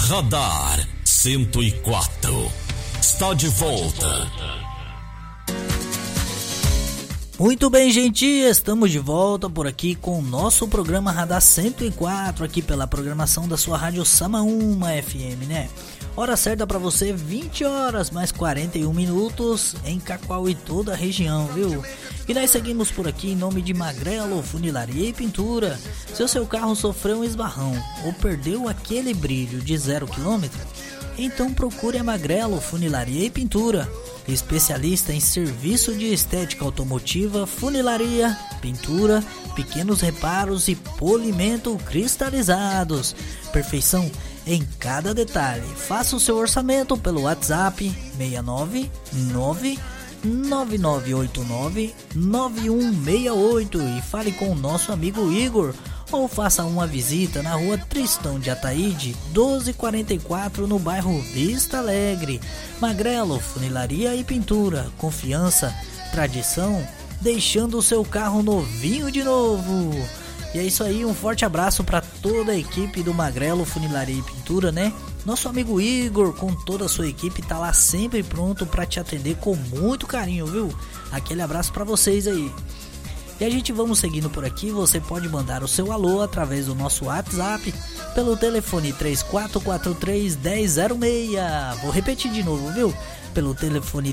Radar 104 está de volta. Muito bem, gente, estamos de volta por aqui com o nosso programa Radar 104, aqui pela programação da sua rádio Samaúma FM, né? Hora certa para você, 20 horas mais 41 minutos em Cacoal e toda a região, viu? E nós seguimos por aqui em nome de Magrelo Funilaria e Pintura. Se o seu carro sofreu um esbarrão ou perdeu aquele brilho de 0 km, então procure a Magrelo Funilaria e Pintura. Especialista em serviço de estética automotiva, funilaria, pintura, pequenos reparos e polimento cristalizados. Perfeição em cada detalhe. Faça o seu orçamento pelo WhatsApp 69999899168 e fale com o nosso amigo Igor, ou faça uma visita na rua Tristão de Ataíde, 1244, no bairro Vista Alegre. Magrelo Funilaria e Pintura, confiança, tradição, deixando o seu carro novinho de novo. E é isso aí, um forte abraço para toda a equipe do Magrelo Funilaria e Pintura, né? Nosso amigo Igor, com toda a sua equipe, tá lá sempre pronto para te atender com muito carinho, viu? Aquele abraço para vocês aí. E a gente vamos seguindo por aqui, você pode mandar o seu alô através do nosso WhatsApp pelo telefone 3443-1006. Vou repetir de novo, viu? Pelo telefone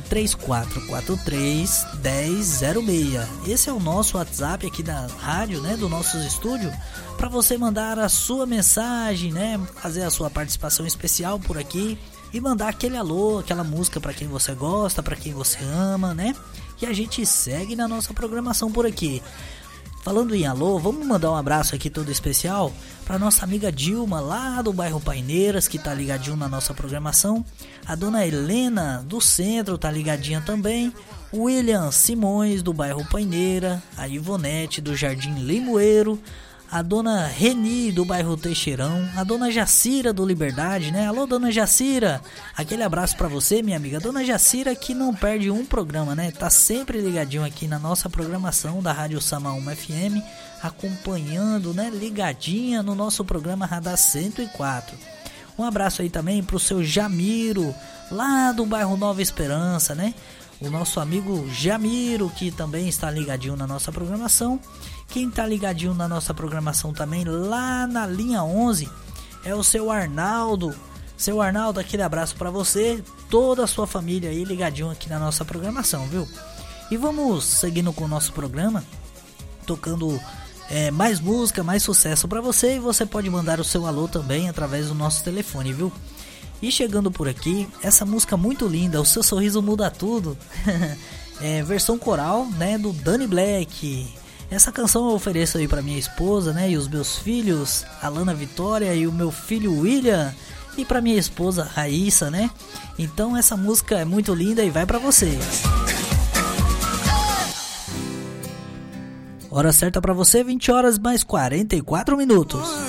3443-1006. Esse é o nosso WhatsApp aqui da rádio, né? Do nosso estúdio, para você mandar a sua mensagem, né? Fazer a sua participação especial por aqui e mandar aquele alô, aquela música para quem você gosta, para quem você ama, né? E a gente segue na nossa programação por aqui. Falando em alô, vamos mandar um abraço aqui todo especial para nossa amiga Dilma, lá do bairro Paineiras, que tá ligadinho na nossa programação. A dona Helena do centro tá ligadinha também. O William Simões do bairro Paineira, a Ivonete do Jardim Limoeiro, a dona Reni do bairro Teixeirão, a dona Jacira do Liberdade, né? Alô, dona Jacira, aquele abraço pra você, minha amiga. Dona Jacira, que não perde um programa, né? Tá sempre ligadinho aqui na nossa programação da Rádio Samaúma FM, acompanhando, né? Ligadinha no nosso programa Radar 104. Um abraço aí também pro seu Jamiro, lá do bairro Nova Esperança, né? O nosso amigo Jamiro, que também está ligadinho na nossa programação. Quem tá ligadinho na nossa programação também lá na linha 11 é o seu Arnaldo. Seu Arnaldo, aquele abraço para você, toda a sua família aí ligadinho aqui na nossa programação, viu? E vamos seguindo com o nosso programa, tocando mais música, mais sucesso para você. E você pode mandar o seu alô também através do nosso telefone, viu? E chegando por aqui, essa música muito linda, O Seu Sorriso Muda Tudo, versão coral, né, do Danny Black. Essa canção eu ofereço aí para minha esposa, né, e os meus filhos, Alana Vitória e o meu filho William, e para minha esposa Raíssa, né? Então essa música é muito linda e vai para vocês. Hora certa para você, 20 horas mais 44 minutos.